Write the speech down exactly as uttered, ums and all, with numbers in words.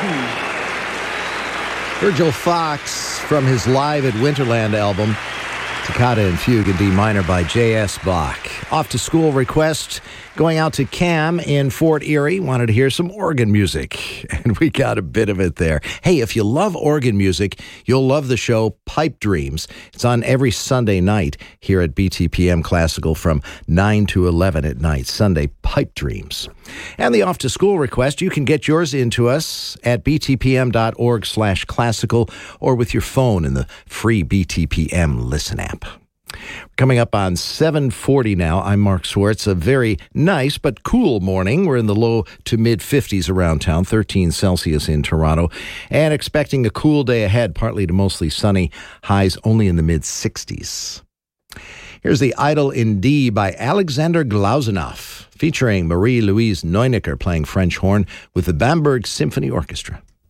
Virgil Fox from his Live at Winterland album, Toccata and Fugue in D minor by J S. Bach. Off to school request going out to Cam in Fort Erie. Wanted to hear some organ music, and we got a bit of it there. Hey, if you love organ music, you'll love the show Pipe Dreams. It's on every Sunday night here at B T P M Classical from nine to eleven at night. Sunday Pipe Dreams. And the off to school request, you can get yours into us at btpm.org slash classical or with your phone in the free B T P M Listen app. Coming up on seven forty now, I'm Mark Swartz. A very nice but cool morning. We're in the low to mid-fifties around town, thirteen Celsius in Toronto, and expecting a cool day ahead, partly to mostly sunny, highs only in the mid-sixties. Here's the Idol in D by Alexander Glausenoff, featuring Marie-Louise Neunecker playing French horn with the Bamberg Symphony Orchestra.